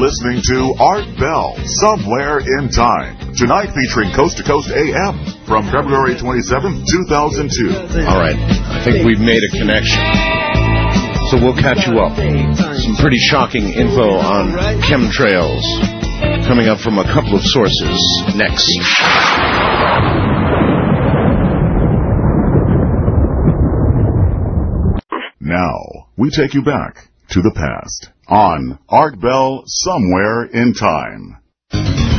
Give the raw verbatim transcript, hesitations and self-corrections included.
listening to Art Bell, Somewhere in Time. Tonight featuring Coast to Coast A M from February twenty-seventh, two thousand two. All right. I think we've made a connection. So we'll catch you up. Some pretty shocking info on chemtrails coming up from a couple of sources next. Now, we take you back to the past on Art Bell, Somewhere in Time.